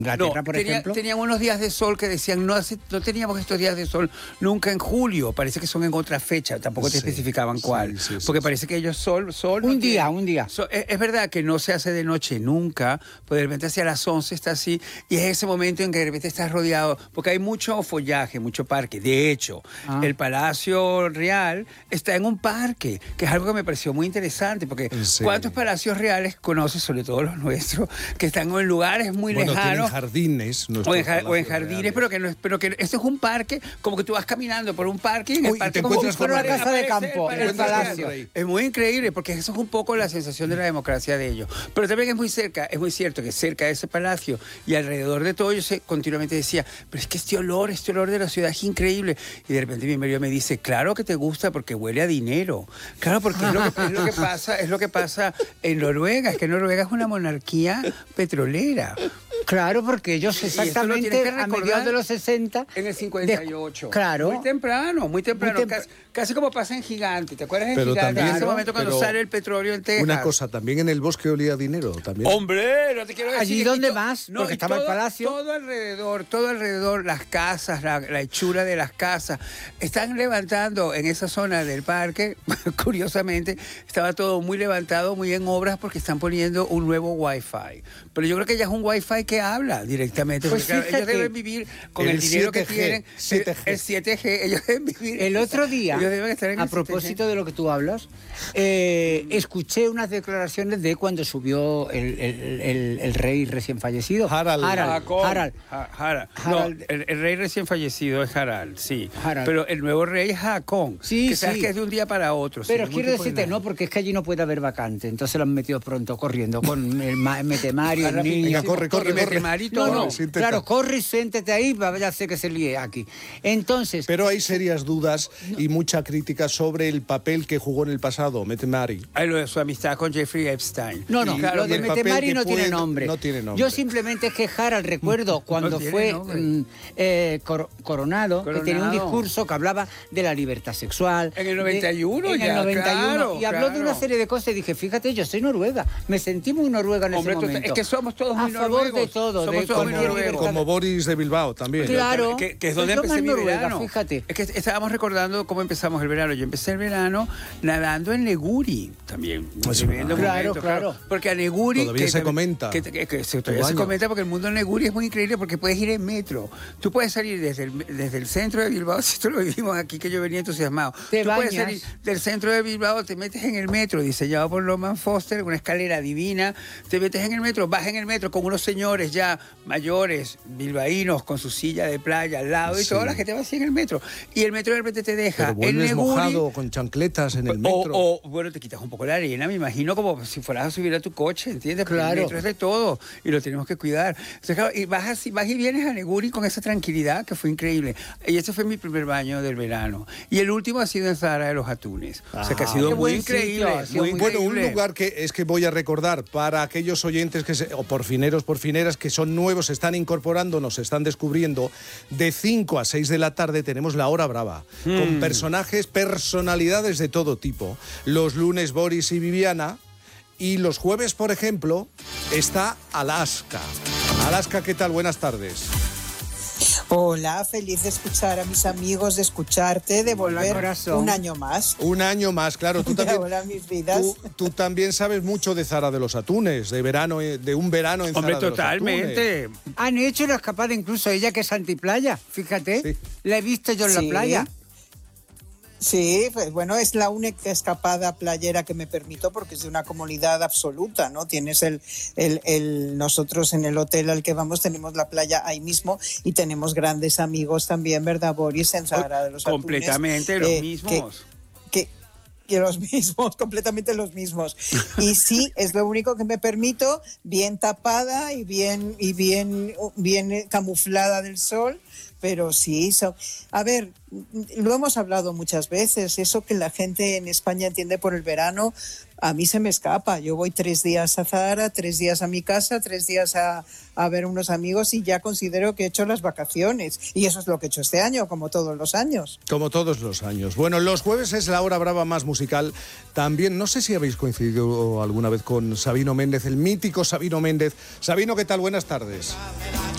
Inglaterra, por ejemplo. Tenían unos días de sol que decían, no teníamos estos días de sol nunca en julio, parece que son en otra fecha, tampoco te especificaban cuál, porque parece que ellos sol un día. Es verdad que no se hace de noche nunca, pues de repente hacia las 11 está así, y es ese momento en que de repente estás rodeado, porque hay mucho follaje, mucho parque. De hecho, el Palacio Real está en un parque, que es algo que me pareció muy interesante, porque ¿cuántos palacios reales conoces, sobre todo los nuestros, que están en lugares muy lejanos? Jardines, o en jardines, pero que esto es un parque, como que tú vas caminando por un parque y en el parque te encuentras con una casa de campo, el palacio. Es muy increíble, porque eso es un poco la sensación de la democracia de ellos. Pero también es muy cierto que cerca de ese palacio y alrededor de todo, yo continuamente decía, pero es que este olor de la ciudad es increíble. Y de repente mi marido me dice, claro que te gusta porque huele a dinero. Claro, porque es lo que pasa en Noruega. Es que Noruega es una monarquía petrolera. Claro, porque ellos exactamente a mediados de los 60... En el 58. Claro. Muy temprano. Casi como pasa en Gigante. ¿Te acuerdas en pero Gigante? También, en ese momento cuando sale el petróleo en Texas. Una cosa, también en el bosque olía a dinero. También. ¡Hombre! No te quiero decir. ¿Allí dónde más? No, porque estaba el palacio. Todo alrededor, las casas, la hechura de las casas. Están levantando en esa zona del parque, curiosamente, estaba todo muy levantado, muy en obras, porque están poniendo un nuevo Wi-Fi. Pero yo creo que ya es un Wi-Fi que habla directamente. Pues porque ellos deben vivir con el dinero 7G, que tienen. 7G. El 7G, ellos deben vivir. El otro día, a propósito de lo que tú hablas, escuché unas declaraciones de cuando subió el rey recién fallecido. Harald. No, el rey recién fallecido es Harald, sí. Pero el nuevo rey es Haakon. Que sabes que es de un día para otro. Pero quiero decirte, no, porque es que allí no puede haber vacante. Entonces lo han metido pronto, corriendo, con el Metemario, el niño. Corre. Claro, corre y siéntete ahí, ya sé que se líe aquí. Entonces... Pero hay serias dudas y mucha crítica sobre el papel que jugó en el pasado, Mette-Marit. Lo de su amistad con Jeffrey Epstein. No, lo de Mette-Marit no tiene nombre. Yo simplemente es que Harald, recuerdo cuando fue coronado, que tenía un discurso que hablaba de la libertad sexual. En el 91 En el 91. Y habló de una serie de cosas y dije, fíjate, yo soy noruega. Me sentí muy noruega en ese momento. Es que somos todos muy noruegos. A favor de todo. Somos todos muy noruegos. Como Boris de Bilbao también. Claro. Que es donde empecé mi verano. Fíjate. Es que estábamos recordando cómo empezamos el verano. Yo empecé el verano nadando en Neguri también. Claro. Porque a Neguri... Todavía se comenta. Todavía se comenta porque el mundo de Neguri es muy increíble porque puedes ir en metro. Tú puedes salir desde el centro de Bilbao, si esto lo vivimos aquí, que yo venía entusiasmado. Puedes salir del centro de Bilbao, te metes en el metro, diseñado por Norman Foster, una escalera divina, te metes en el metro, vas en el metro con unos señores ya mayores, bilbaínos, con su silla de playa al lado y toda la gente va así en el metro. Y el metro de repente te deja en Neguri, mojado con chancletas en el metro. Bueno, te quitas un poco la arena, me imagino, como si fueras a subir a tu coche, ¿entiendes? Porque claro. el metro es de todo y lo tenemos que cuidar. Entonces, claro, y vas y vienes a Neguri con esa tranquilidad que fue increíble. Y ese fue mi primer baño del verano. Y el último ha sido en Zahara de los Atunes. O sea que ha sido muy increíble. Bueno, un lugar que voy a recordar para aquellos oyentes o porfineras que son nuevos, se están incorporando, nos están descubriendo. De 5 a 6 de la tarde tenemos La Hora Brava, con personalidades de todo tipo. Los lunes Boris y Viviana, y los jueves, por ejemplo, está Alaska. Alaska, ¿qué tal? Buenas tardes. Hola, feliz de escuchar a mis amigos, de escucharte, de volver un año más. Un año más, claro. Tú también, hola, mis vidas. Tú también sabes mucho de Zahara de los Atunes, de un verano en Zahara de los Atunes. Totalmente. Han hecho una escapada incluso ella, que es antiplaya, fíjate. La he visto yo en la playa. Sí, pues bueno, es la única escapada playera que me permito porque es de una comunidad absoluta, ¿no? Tienes nosotros en el hotel al que vamos tenemos la playa ahí mismo y tenemos grandes amigos también, ¿verdad, Boris? En Zahara de los Atunes. Completamente los mismos. Que los mismos, completamente los mismos. Y sí, es lo único que me permito, bien tapada y bien camuflada del sol. Pero sí, a ver, lo hemos hablado muchas veces, eso que la gente en España entiende por el verano, a mí se me escapa. Yo voy 3 días a Zahara, 3 días a mi casa, 3 días a ver unos amigos y ya considero que he hecho las vacaciones. Y eso es lo que he hecho este año, como todos los años. Como todos los años. Bueno, los jueves es La Hora Brava más musical. También, no sé si habéis coincidido alguna vez con Sabino Méndez, el mítico Sabino Méndez. Sabino, ¿qué tal? Buenas tardes.